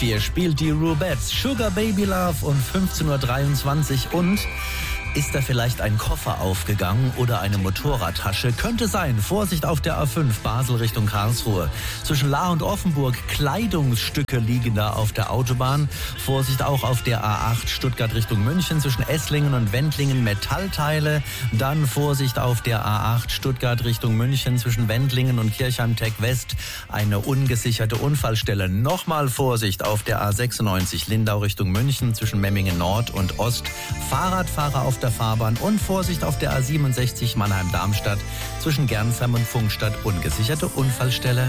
Hier spielt die Rubettes, Sugar Baby Love um 15.23 Uhr und ist da vielleicht ein Koffer aufgegangen oder eine Motorradtasche? Könnte sein. Vorsicht auf der A5 Basel Richtung Karlsruhe. Zwischen Lahr und Offenburg Kleidungsstücke liegen da auf der Autobahn. Vorsicht auch auf der A8 Stuttgart Richtung München zwischen Esslingen und Wendlingen Metallteile. Dann Vorsicht auf der A8 Stuttgart Richtung München zwischen Wendlingen und Kirchheim-Tech West. Eine ungesicherte Unfallstelle. Nochmal Vorsicht auf der A96 Lindau Richtung München zwischen Memmingen Nord und Ost. Fahrradfahrer auf der Fahrbahn und Vorsicht auf der A67 Mannheim-Darmstadt zwischen Gernsheim und Pfungstadt. Ungesicherte Unfallstelle.